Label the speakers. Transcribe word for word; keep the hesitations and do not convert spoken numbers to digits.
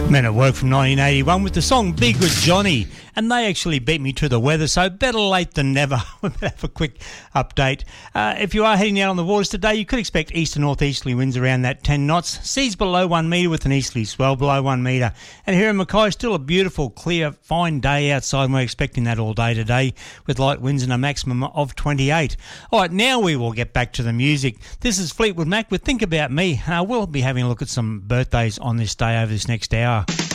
Speaker 1: Men at Work from nineteen eighty-one with the song Be Good Johnny, and they actually beat me to the weather, so better late than never. We'll have a quick update. Uh, if you are heading out on the waters today, you could expect east to northeasterly winds around that ten knots. Seas below one metre with an easterly swell below one metre. And here in Mackay, still a beautiful, clear, fine day outside, and we're expecting that all day today with light winds and a maximum of twenty-eight. All right, now we will get back to the music. This is Fleetwood Mac with Think About Me. Uh, we'll be having a look at some birthdays on this day over this next hour.